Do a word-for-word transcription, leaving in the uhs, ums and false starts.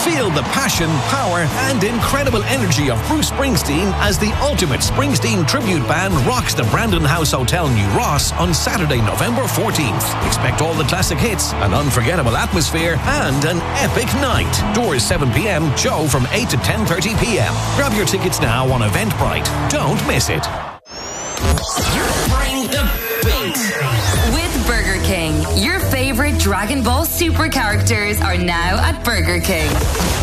Feel the passion, power and incredible energy of Bruce Springsteen as the ultimate Springsteen tribute band rocks the Brandon House Hotel New Ross on Saturday, November fourteenth. Expect all the classic hits, an unforgettable atmosphere and an epic night. Doors seven p.m, show from eight to ten thirty p.m. Grab your tickets now on Eventbrite. Don't miss it. Bring the beat. With Burger King, your favorite Dragon Ball Super characters are now at Burger King.